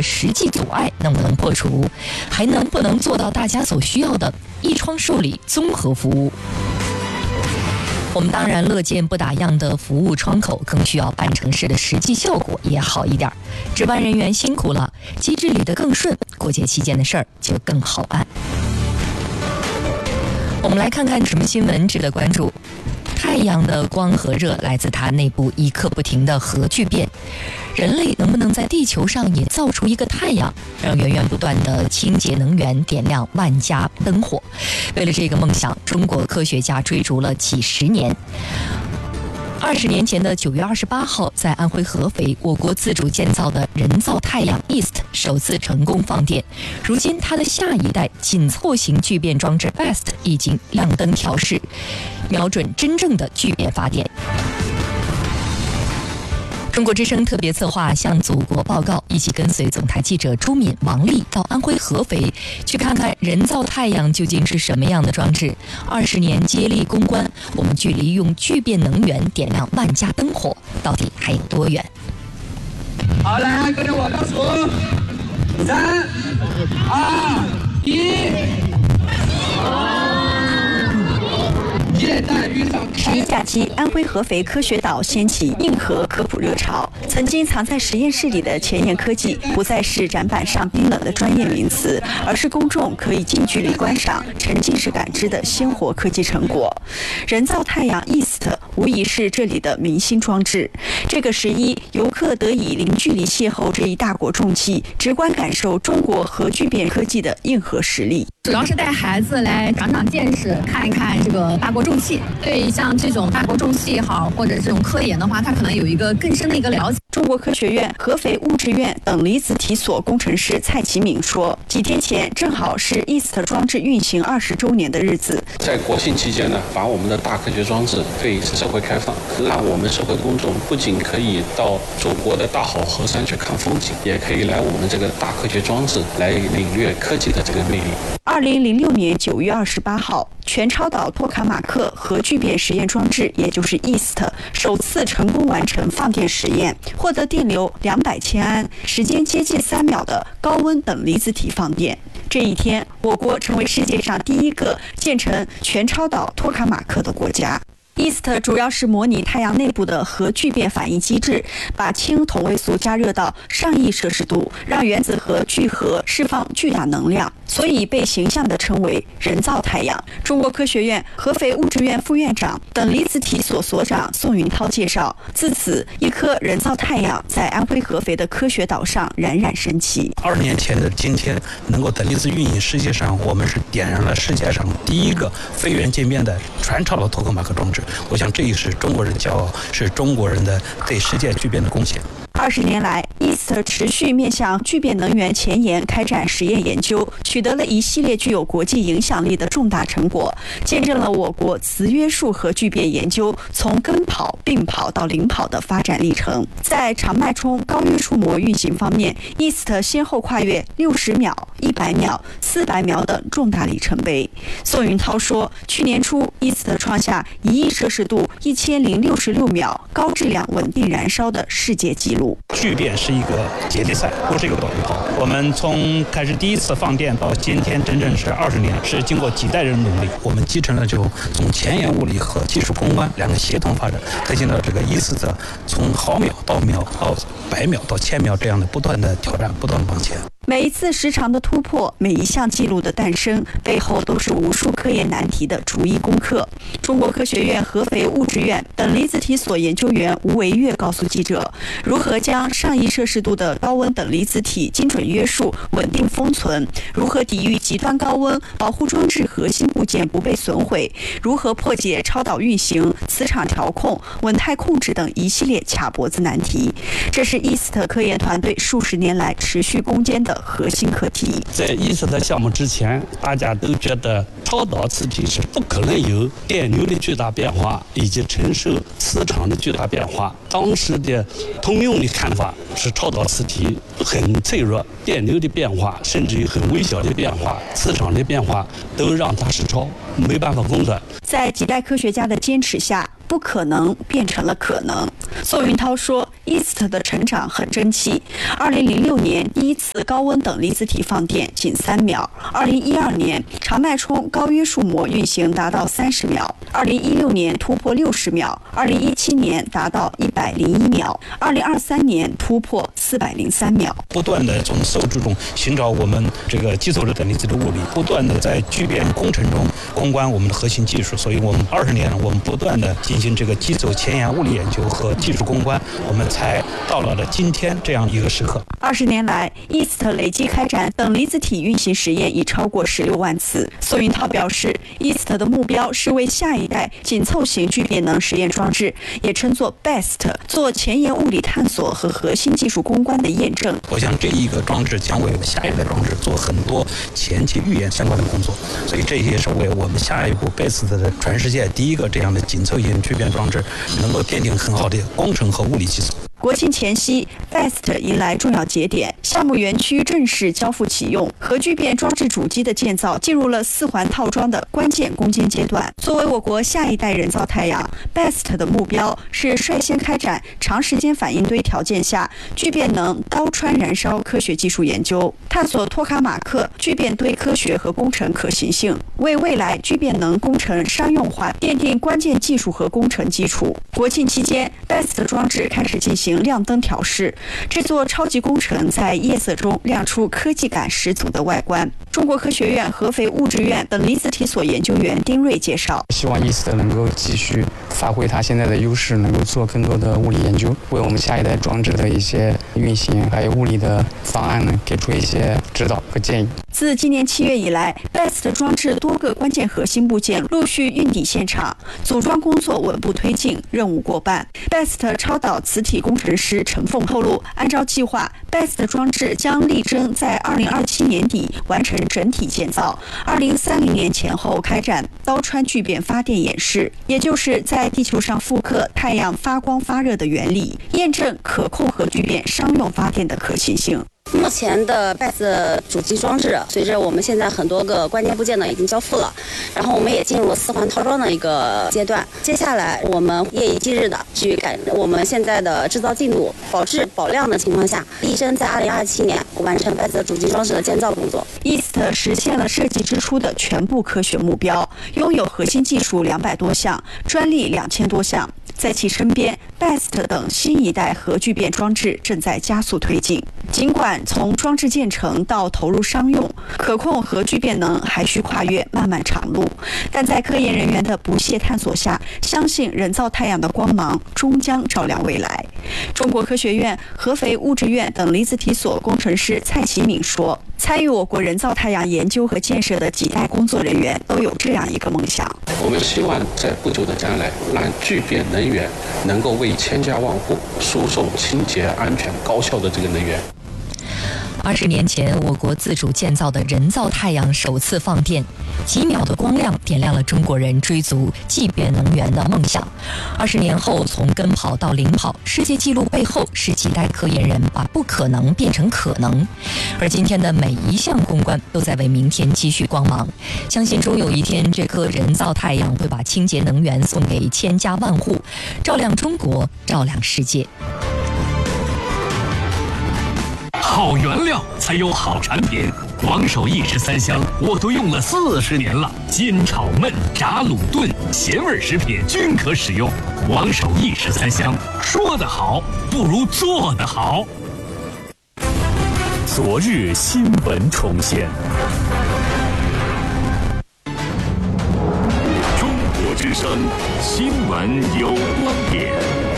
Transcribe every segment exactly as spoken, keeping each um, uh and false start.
实际阻碍能不能破除，还能不能做到大家所需要的一窗数理综合服务。我们当然乐见不打烊的服务窗口，更需要办成事的实际效果也好一点。值班人员辛苦了，机制理得更顺，过节期间的事儿就更好办。我们来看看什么新闻值得关注。太阳的光和热来自它内部一刻不停的核聚变。人类能不能在地球上也造出一个太阳，让源源不断的清洁能源点亮万家灯火？为了这个梦想，中国科学家追逐了几十年。二十年前的九月二十八号，在安徽合肥，我国自主建造的人造太阳 East 首次成功放电。如今，它的下一代紧凑型聚变装置 Best 已经亮灯调试，瞄准真正的聚变发电。中国之声特别策划向祖国报告，一起跟随总台记者朱敏、王丽到安徽合肥，去看看人造太阳究竟是什么样的装置。二十年接力攻关，我们距离用聚变能源点亮万家灯火，到底还有多远？ 好，来，跟着我倒数，三、二、一。 十一假期，安徽合肥科学岛掀起硬核科普热潮。曾经藏在实验室里的前沿科技，不再是展板上冰冷的专业名词，而是公众可以近距离观赏、沉浸式感知的鲜活科技成果。人造太阳 East 无疑是这里的明星装置。这个十一，游客得以零距离邂逅这一大国重器，直观感受中国核聚变科技的硬核实力。 主要是带孩子来长长见识，看一看这个大国重器。对像这种大国重器也好，或者这种科研的话，他可能有一个更深的一个了解。 中国科学院合肥物质院等离子体所工程师蔡启敏说，几天前正好是 East 装置运行二十周年的日子。 在国庆期间呢，把我们的大科学装置对社会开放，让我们社会公众不仅可以到祖国的大好河山去看风景，也可以来我们这个大科学装置来领略科技的这个魅力。 二零零六年九月二十八号，全超导托卡马克核聚变实验装置，也就是 East 首次成功完成放电实验，获得电流两百千安、时间接近三秒的高温等离子体放电。这一天，我国成为世界上第一个建成全超导托卡马克的国家。East 主要是模拟太阳内部的核聚变反应机制，把氢同位素加热到上亿摄氏度，让原子核聚合释放巨大能量，所以被形象地称为人造太阳。中国科学院合肥物质院副院长、等离子体所所长宋云涛介绍，自此一颗人造太阳在安徽合肥的科学岛上冉冉升起。 二十年前的今天，能够等离子运行，世界上我们是点燃了世界上第一个非原渐变的全超导托克马克装置。我想这也是中国人骄傲，是中国人的对世界巨变的贡献。 二十年来 ，East 持续面向聚变能源前沿开展实验研究，取得了一系列具有国际影响力的重大成果，见证了我国磁约束核聚变研究从跟跑、并跑到领跑的发展历程。在长脉冲高约束膜运行方面 ，East 先后跨越六十秒、一百秒、四百秒等重大里程碑。宋云涛说，去年初 East 创下一亿摄氏度、一千零六十六秒高质量稳定燃烧的世界纪录。 聚变是一个接力赛，不是一个短跑。我们从开始第一次放电到今天，整整是二十年，是经过几代人努力。我们继承了就从前沿物理和技术攻关两个协同发展，推进了这个一次的从毫秒到秒到百秒到千秒这样的不断的挑战，不断的往前。 每一次时长的突破，每一项记录的诞生，背后都是无数科研难题的逐一攻克。中国科学院合肥物质院等离子体所研究员吴维月告诉记者，如何将上亿摄氏度的高温等离子体精准约束、稳定封存，如何抵御极端高温，保护装置核心部件不被损毁，如何破解超导运行、磁场调控、稳态控制等一系列卡脖子难题。这是 East 科研团队数十年来持续攻坚的核心课题。 在 East 的项目之前，大家都觉得超导磁体是不可能有电流的巨大变化以及承受磁场的巨大变化。当时的通用的看法是超导磁体很脆弱，电流的变化甚至于很微小的变化，磁场的变化都让它失超，没办法攻断。 在几代科学家的坚持下，不可能变成了可能。宋云涛说， ，East 的成长很争气。二零零六年第一次高温等离子体放电仅三秒，二零一二年长脉冲高约束膜运行达到三十秒，二零一六年突破六十秒，二零一七年达到一百零一秒，二零二三年突破四百零三秒。 不断的从受助中寻找我们这个基础的等离子的物理，不断的在聚变工程中攻关我们的核心技术。所以我们二十年我们不断的进行这个基础前沿物理研究和技术攻关，我们才到了了今天这样一个时刻。 二十年来 ，East 累计开展等离子体运行实验已超过十六万次。索云涛表示 ，East 的目标是为下一代紧凑型聚变能实验装置，也称作 B E S T， 做前沿物理探索和核心技术攻关的验证。 我想这一个装置将为下一代装置做很多前期预演相关的工作，所以这也是为我们下一步 B E S T 的全世界第一个这样的紧凑型聚变装置能够奠定很好的工程和物理基础。 国庆前夕 ，B E S T 迎来重要节点，项目园区正式交付启用，核聚变装置主机的建造进入了四环套装的关键攻坚阶段。作为我国下一代人造太阳 ，B E S T 的目标是率先开展长时间反应堆条件下聚变能高穿燃烧科学技术研究，探索托卡马克聚变堆科学和工程可行性，为未来聚变能工程商用化奠定关键技术和工程基础。国庆期间 ，B E S T 装置开始进行亮灯调试，这座超级工程在夜色中亮出科技感十足的外观。中国科学院合肥物质院等离子体所研究员丁瑞介绍， 希望 East 能够继续发挥它现在的优势，能够做更多的物理研究，为我们下一代装置的一些运行还有物理的方案呢给出一些指导和建议。 自今年七月以来 ，B E S T 装置多个关键核心部件陆续运抵现场，组装工作稳步推进，任务过半。B E S T 超导磁体工程师陈凤透露，按照计划 ，B E S T 装置将力争在二零二七年底完成整体建造，二零三零年前后开展刀穿聚变发电演示，也就是在地球上复刻太阳发光发热的原理，验证可控核聚变商用发电的可行性。 目前的 B E S T 主机装置，随着我们现在很多个关键部件呢已经交付了，然后我们也进入了四环套装的一个阶段。接下来我们夜以继日的去赶我们现在的制造进度，保质保量的情况下，力争在二零二七年完成 B E S T 主机装置的建造工作。 East 实现了设计之初的全部科学目标，拥有核心技术两百多项，专利两千多项。在其身边 ，B E S T 等新一代核聚变装置正在加速推进。尽管从装置建成到投入商用，可控核聚变能还需跨越漫漫长路，但在科研人员的不懈探索下，相信人造太阳的光芒终将照亮未来。中国科学院合肥物质院等离子体所工程师蔡启敏说，参与我国人造太阳研究和建设的几代工作人员都有这样一个梦想： 我们希望在不久的将来，让聚变能源能够为千家万户输送清洁、安全、高效的这个能源。 二十年前，我国自主建造的人造太阳首次放电，几秒的光亮点亮了中国人追逐聚变能源的梦想。二十年后，从跟跑到领跑，世界纪录背后是几代科研人把不可能变成可能。而今天的每一项攻关都在为明天积蓄光芒。相信终有一天，这颗人造太阳会把清洁能源送给千家万户，照亮中国，照亮世界。 好原料才有好产品，王守义十三香我都用了四十年了，煎炒焖炸卤炖咸味食品均可使用。王守义十三香，说得好不如做得好。昨日新闻重现，中国之声新闻有观点。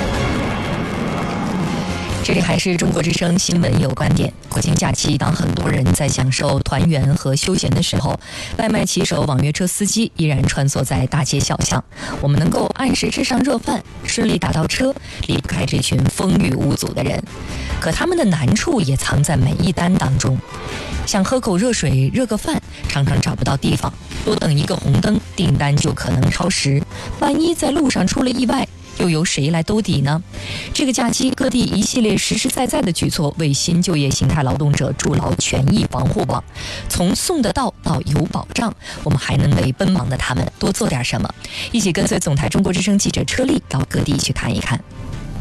这里还是中国之声新闻有观点。国庆假期，当很多人在享受团圆和休闲的时候，外卖骑手、网约车司机依然穿梭在大街小巷。我们能够按时吃上热饭，顺利打到车，离不开这群风雨无阻的人。可他们的难处也藏在每一单当中。想喝口热水、热个饭，常常找不到地方，多等一个红灯，订单就可能超时。万一在路上出了意外，又由谁来兜底呢？这个假期，各地一系列实实在在的举措，为新就业形态劳动者筑牢权益防护网。从送得到到有保障，我们还能为奔忙的他们多做点什么？一起跟随总台中国之声记者车丽到各地去看一看。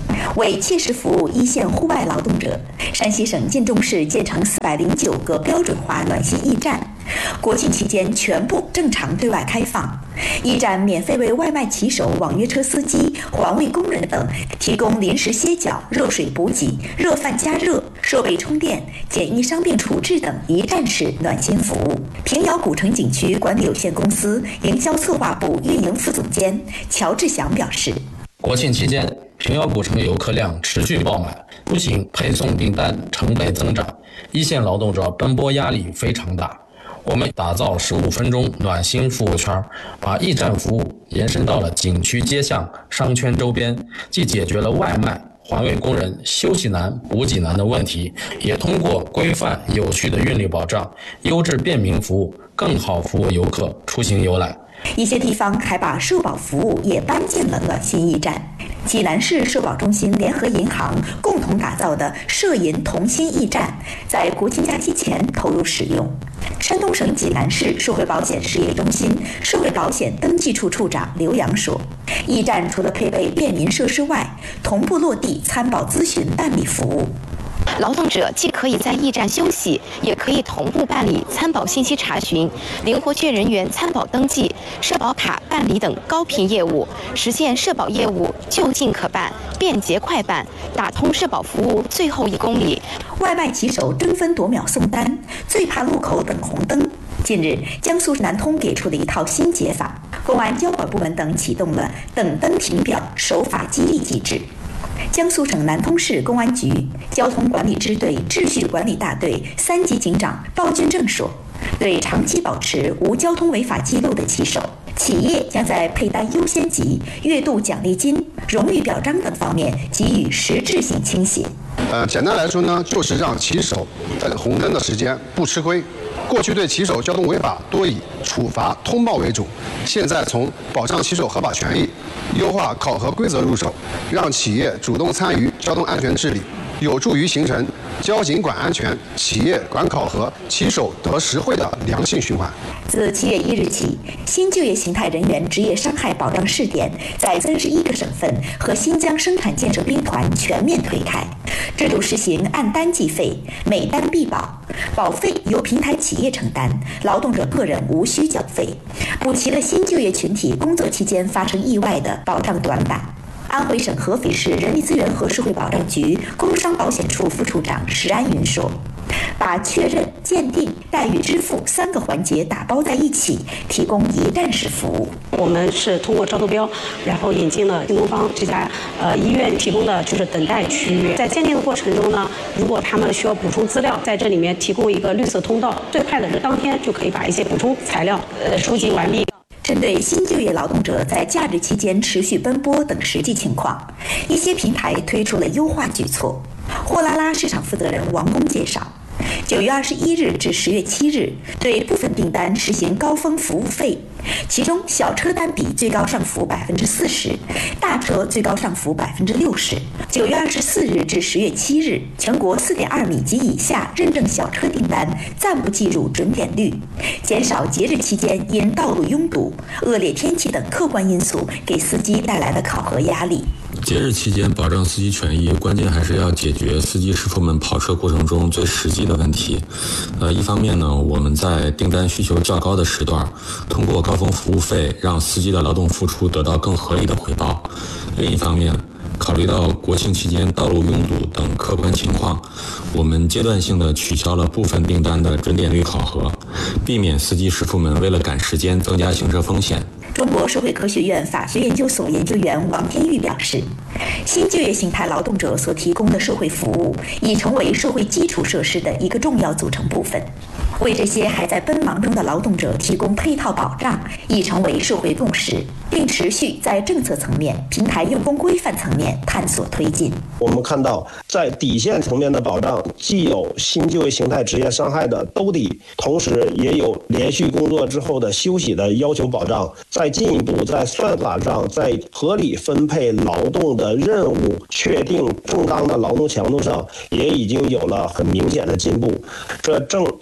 为切实服务一线户外劳动者，山西省晋中市建成四百零九个标准化暖心驿站，国庆期间全部正常对外开放。驿站免费为外卖骑手、网约车司机、环卫工人等提供临时歇脚、热水补给、热饭加热、设备充电、简易伤病处置等一站式暖心服务。平遥古城景区管理有限公司营销策划部运营副总监乔志祥表示， 国庆期间，平遥古城游客量持续爆满，不仅配送订单成倍增长，一线劳动者奔波压力非常大。我们打造十五分钟暖心服务圈，把驿站服务延伸到了景区街巷、商圈周边，既解决了外卖、环卫工人休息难、补给难的问题，也通过规范有序的运力保障、优质便民服务，更好服务游客出行游览。 一些地方还把社保服务也搬进了暖心驿站。济南市社保中心联合银行共同打造的社银同心驿站，在国庆假期前投入使用。山东省济南市社会保险事业中心社会保险登记处处长刘洋说，驿站除了配备便民设施外，同步落地参保咨询办理服务。 劳动者既可以在驿站休息，也可以同步办理参保信息查询、灵活缺人员参保登记、社保卡办理等高频业务，实现社保业务就近可办、便捷快办，打通社保服务最后一公里。 外卖骑手争分夺秒送单，最怕路口等红灯。近日，江苏南通给出了一套新解法，公安、交管部门等启动了等灯停表守法激励机制。江苏省南通市公安局交通管理支队秩序管理大队三级警长鲍军正说，对长期保持无交通违法记录的骑手，企业将在配单优先级、月度奖励金、荣誉表彰等方面给予实质性倾斜。 呃，简单来说呢，就是让骑手等红灯的时间不吃亏。过去对骑手交通违法多以处罚通报为主，现在从保障骑手合法权益、优化考核规则入手，让企业主动参与交通安全治理，有助于形成交警管安全、企业管考核、骑手得实惠的良性循环。 自七月一日起，新就业形态人员职业伤害保障试点在三十一个省份和新疆生产建设兵团全面推开，制度实行按单计费，每单必保，保费由平台企业承担，劳动者个人无需缴费，补齐了新就业群体工作期间发生意外的保障短板。安徽省合肥市人力资源和社会保障局工伤保险处副处长石安云说，把确认、鉴定、待遇支付三个环节打包在一起，提供一站式服务。 我们是通过招投标，然后引进了新东方这家呃医院提供的就是等待区域。在鉴定的过程中呢，如果他们需要补充资料，在这里面提供一个绿色通道，最快的是当天就可以把一些补充材料呃收集完毕。 针对新就业劳动者在假日期间持续奔波等实际情况，一些平台推出了优化举措。货拉拉市场负责人王工介绍，九月二十一日至十月七日，对部分订单实行高峰服务费，其中小车单笔最高上浮百分之四十，大车最高上浮百分之六十。九月二十四日至十月七日，全国四点二米及以下认证小车订单暂不计入准点率，减少节日期间因道路拥堵、恶劣天气等客观因素给司机带来的考核压力。 节日期间保障司机权益，关键还是要解决司机师傅们跑车过程中最实际的问题。呃，一方面呢，我们在订单需求较高的时段，通过高峰服务费，让司机的劳动付出得到更合理的回报。另一方面，考虑到国庆期间道路拥堵等客观情况，我们阶段性的取消了部分订单的准点率考核，避免司机师傅们为了赶时间增加行车风险。 中国社会科学院法学研究所研究员王天玉表示，新就业形态劳动者所提供的社会服务已成为社会基础设施的一个重要组成部分，为这些还在奔忙中的劳动者提供配套保障已成为社会共识，并持续在政策层面、平台用工规范层面探索推进。 我们看到，在底线层面的保障，既有新就业形态职业伤害的兜底，同时也有连续工作之后的休息的要求保障。再进一步，在算法上，在合理分配劳动的任务、确定正当的劳动强度上，也已经有了很明显的进步。这正印证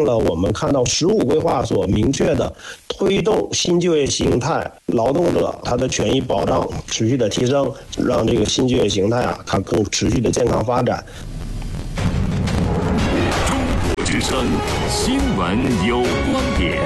了我们看到“十五”规划所明确的推动新就业形态，劳动者他的权益保障持续的提升，让这个新就业形态啊，它更持续的健康发展。 中国之声新闻有观点。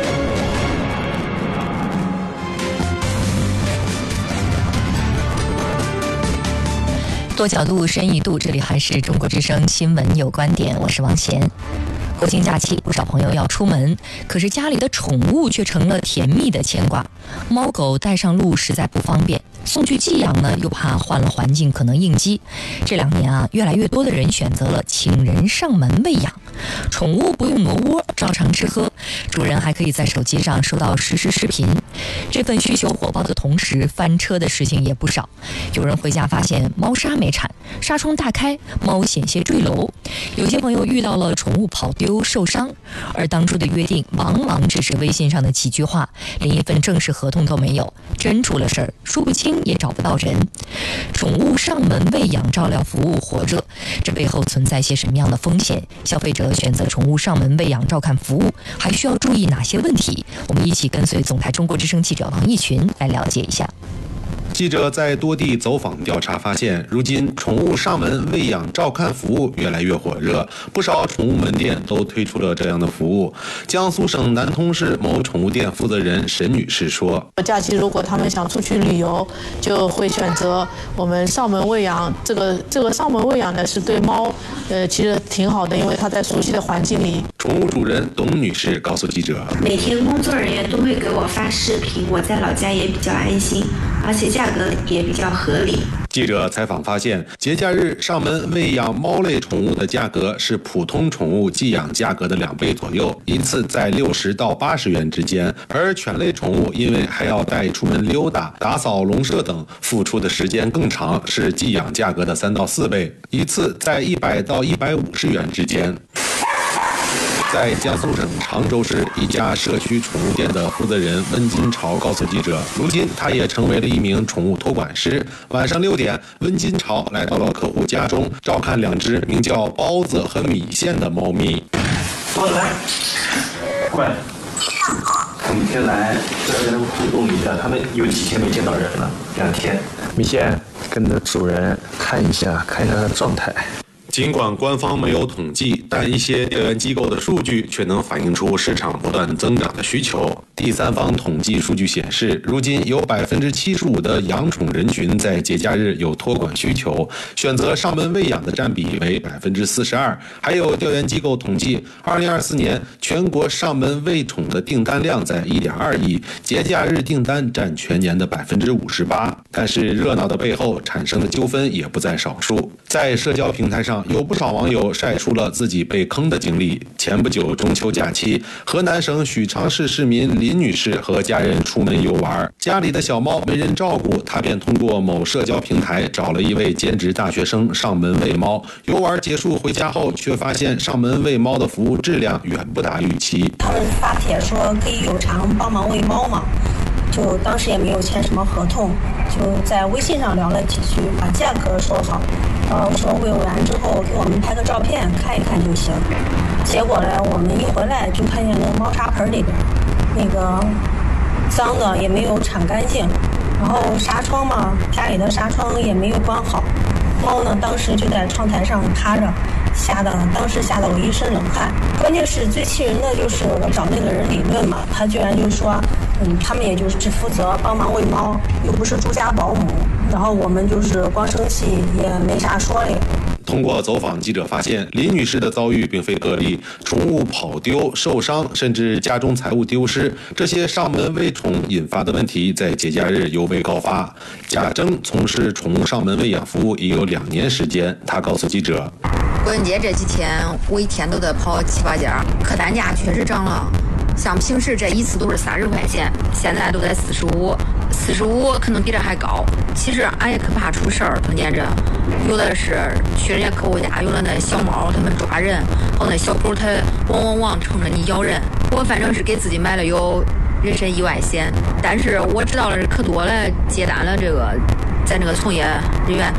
多角度，深一度，这里还是中国之声新闻有观点，我是王贤。国庆假期，不少朋友要出门，可是家里的宠物却成了甜蜜的牵挂。猫狗带上路实在不方便，送去寄养呢，又怕换了环境可能应激。这两年啊，越来越多的人选择了请人上门喂养，宠物不用挪窝，照常吃喝，主人还可以在手机上收到实时视频。这份需求火爆的同时，翻车的事情也不少。有人回家发现猫砂没铲，纱窗大开，猫险些坠楼。有些朋友遇到了宠物跑丢受伤，而当初的约定往往只是微信上的几句话，连一份正式合同都没有。真出了事儿，说不清也找不到人。宠物上门喂养照料服务火热，这背后存在些什么样的风险？消费者选择宠物上门喂养照看服务，还需要注意哪些问题？我们一起跟随总台中国之声记者王义群来了解一下。 记者在多地走访调查发现，如今宠物上门喂养照看服务越来越火热，不少宠物门店都推出了这样的服务。江苏省南通市某宠物店负责人沈女士说：“ 假期如果他们想出去旅游，就会选择我们上门喂养。这个这个上门喂养呢，是对猫，呃，其实挺好的，因为它在熟悉的环境里。” 宠物主人董女士告诉记者：“ 每天工作人员都会给我发视频，我在老家也比较安心，而且价格也比较合理。” 记者采访发现，节假日上门喂养猫类宠物的价格是普通宠物寄养价格的两倍左右，一次在六十到八十元之间。而犬类宠物因为还要带出门溜达、打扫笼舍等，付出的时间更长，是寄养价格的三到四倍，一次在一百到一百五十元之间。在江苏省常州市一家社区宠物店的负责人温金朝告诉记者，如今他也成为了一名宠物托管师。晚上六点，温金朝来到了客户家中，照看两只名叫包子和米线的猫咪。 过来，过来，每天来这边互动一下，他们有几天没见到人了？两天。米线跟着主人看一下，看一下他的状态。 尽管官方没有统计，但一些调研机构的数据却能反映出市场不断增长的需求。第三方统计数据显示，如今有百分之七十五的养宠人群在节假日有托管需求，选择上门喂养的占比为百分之四十二。还有调研机构统计，二零二四年全国上门喂宠的订单量在一点二亿，节假日订单占全年的百分之五十八。但是热闹的背后产生的纠纷也不在少数，在社交平台上，有不少网友晒出了自己被坑的经历。前不久中秋假期，河南省许昌市市民林女士和家人出门游玩，家里的小猫没人照顾，她便通过某社交平台找了一位兼职大学生上门喂猫。游玩结束回家后，却发现上门喂猫的服务质量远不达预期。 他们发帖说可以有偿帮忙喂猫嘛，就当时也没有签什么合同，就在微信上聊了几句，把价格说好，呃，说喂完之后给我们拍个照片看一看就行。结果呢，我们一回来就看见那个猫砂盆里边那个脏的也没有铲干净，然后纱窗嘛，家里的纱窗也没有关好，猫呢当时就在窗台上趴着，吓得当时吓得我一身冷汗。关键是最气人的就是我找那个人理论嘛，他居然就说嗯，他们也就是只负责帮忙喂猫，又不是住家保姆，然后我们就是光生气也没啥说的。 通过走访，记者发现林女士的遭遇并非个例，宠物跑丢、受伤，甚至家中财物丢失，这些上门喂宠引发的问题在节假日尤为高发。贾征从事宠物上门喂养服务已有两年时间，他告诉记者， 国庆节这几天我一天都得跑七八家，客单价确实涨了。像平时这一次都是三十块钱，现在都在四十五，四十五可能比这还高。其实俺也可怕出事儿，碰见这有的是去人家客户家，有的那小猫他们抓人，还有那小狗它汪汪汪冲着你咬人。我反正是给自己买了有人身意外险，但是我知道了可多了接单了这个在那个从业人员。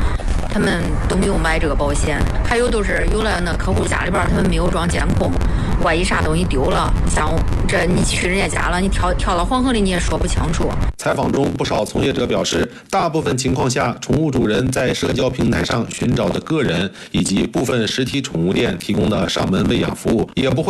他们都没有买这个保险。还有都是有了那客户家里边他们没有装监控，万一啥东西丢了，像这你去人家家了，你跳跳到黄河里你也说不清楚。 采访中，不少从业者表示，大部分情况下，宠物主人在社交平台上寻找的个人以及部分实体宠物店提供的上门喂养服务，也不会